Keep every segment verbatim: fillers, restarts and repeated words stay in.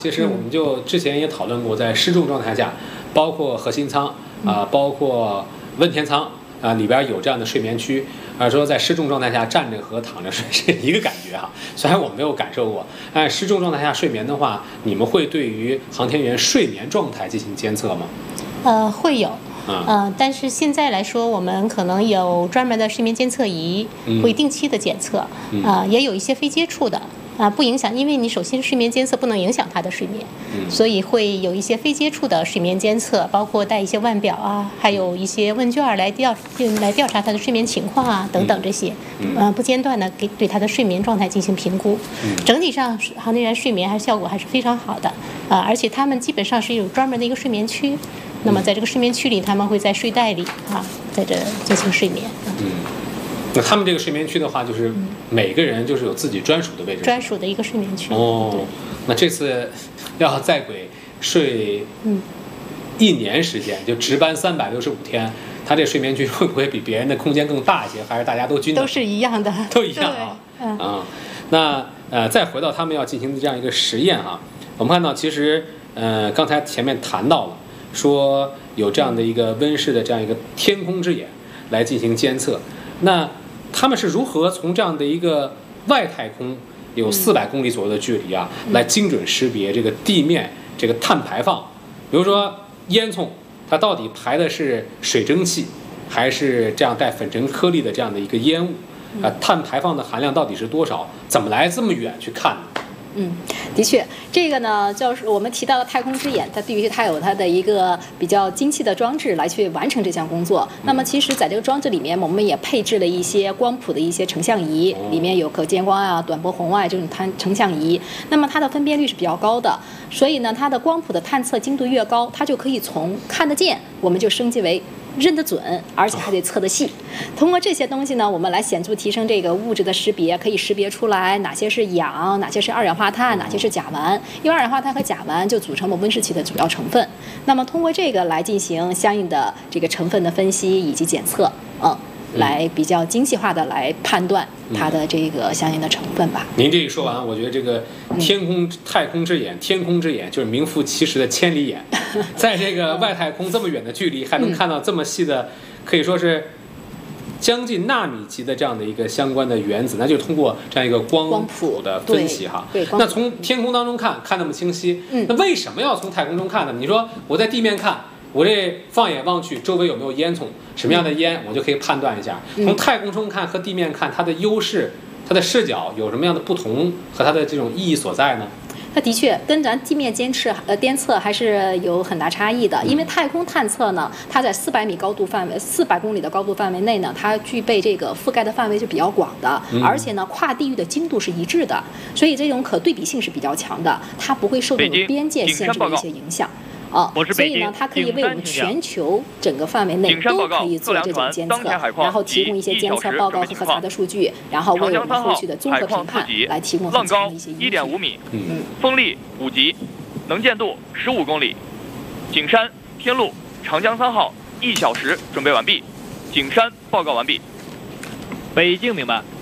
其实我们就之前也讨论过，在失重状态下，包括核心舱啊、呃，包括问天舱啊、呃，里边有这样的睡眠区啊、呃，说在失重状态下站着和躺着睡是一个感觉哈。虽然我没有感受过，但失重状态下睡眠的话，你们会对于航天员睡眠状态进行监测吗？ 呃，会有。呃，但是现在来说，我们可能有专门的睡眠监测仪，会定期的检测，啊、嗯呃，也有一些非接触的。啊，不影响，因为你首先睡眠监测不能影响他的睡眠，嗯、所以会有一些非接触的睡眠监测，包括带一些腕表啊，还有一些问卷来调来调查他的睡眠情况啊，等等这些，嗯、呃，不间断的给对他的睡眠状态进行评估。嗯、整体上，航天员睡眠还是效果还是非常好的啊、呃，而且他们基本上是有专门的一个睡眠区，那么在这个睡眠区里，他们会在睡袋里啊，在这进行睡眠。 嗯。那他们这个睡眠区的话，就是每个人就是有自己专属的位置， 专属的一个睡眠区。 哦，那这次要在轨睡一年时间，就值班三百六十五天，他这睡眠区会不会比别人的空间更大一些，还是大家都均等？ 都是一样的， 都一样啊。嗯啊，那呃，再回到他们要进行的这样一个实验啊，我们看到其实呃，刚才前面谈到了，说有这样的一个温室的这样一个天空之眼来进行监测，那他们是如何从这样的一个外太空有四百公里左右的距离啊，嗯、来精准识别这个地面这个碳排放？比如说烟囱，它到底排的是水蒸气，还是这样带粉尘颗粒的这样的一个烟雾？啊，碳排放的含量到底是多少？怎么来这么远去看呢？ 嗯，的确，这个呢，就是我们提到的太空之眼，它对于它有它的一个比较精细的装置来去完成这项工作。那么，其实在这个装置里面，我们也配置了一些光谱的一些成像仪，里面有可见光啊、短波红外这种探成像仪。那么它的分辨率是比较高的，所以呢，它的光谱的探测精度越高，它就可以从看得见，我们就升级为认得准，而且还得测得细。通过这些东西呢，我们来显著提升这个物质的识别，可以识别出来哪些是氧，哪些是二氧化碳，哪些是甲烷。因为二氧化碳和甲烷就组成了温室气的主要成分。那么通过这个来进行相应的这个成分的分析以及检测，嗯，来比较精细化的来判断它的这个相应的成分吧。 您这一说完，我觉得这个天空、嗯、太空之眼，天空之眼就是名副其实的千里眼，在这个外太空这么远的距离，还能看到这么细的，可以说是将近纳米级的这样的一个相关的原子，那就通过这样一个光谱的分析哈。 对， 那从天空当中看，看那么清晰， 嗯， 那为什么要从太空中看呢？你说我在地面看，我这放眼望去，周围有没有烟囱？什么样的烟，我就可以判断一下。从太空中看和地面看，它的优势、它的视角有什么样的不同和它的这种意义所在呢？ 它的确跟咱地面监测呃监测还是有很大差异的，因为太空探测呢，它在四百米高度范围、四百公里的高度范围内呢，它具备这个覆盖的范围是比较广的， 嗯、 而且呢，跨地域的精度是一致的，所以这种可对比性是比较强的，它不会受这种边界限制的一些影响。啊，所以呢，它可以为我们全球整个范围内都可以做这种监测，然后提供一些监测报告和核查的数据，然后为我们后续的综合评判来提供很强的一些依据。 一点五米，嗯，风力五级，能见度十五公里。景山天路长江三号一小时准备完毕，景山报告完毕。 北京明白。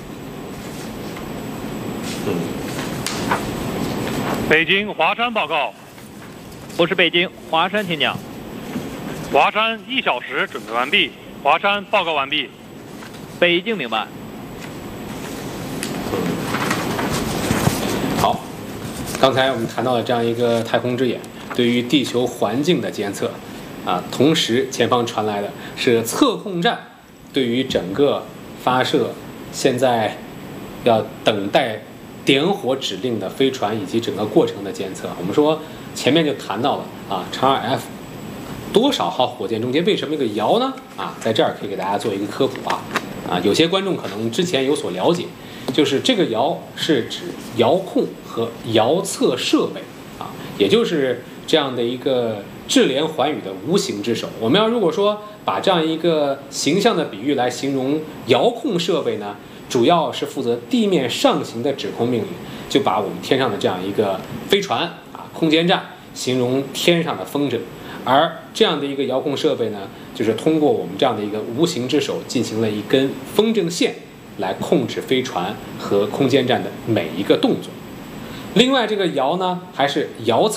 北京华山报告。 我是北京华山，请讲。 华山一小时准备完毕，华山报告完毕。 北京明白。 好，刚才我们谈到了这样一个太空之眼对于地球环境的监测啊，同时前方传来的是测控站对于整个发射现在要等待点火指令的飞船以及整个过程的监测。我们说前面就谈到了啊 ，X 二 F 多少号火箭中间为什么一个遥呢？啊，在这儿可以给大家做一个科普啊啊，有些观众可能之前有所了解，就是这个遥是指遥控和遥测设备啊，也就是这样的一个智联寰宇的无形之手。我们要如果说把这样一个形象的比喻来形容遥控设备呢，主要是负责地面上行的指控命令，就把我们天上的这样一个飞船啊、空间站形容天上的风筝，而这样的一个遥控设备呢，就是通过我们这样的一个无形之手进行了一根风筝线来控制飞船和空间站的每一个动作。另外，这个遥呢，还是遥测。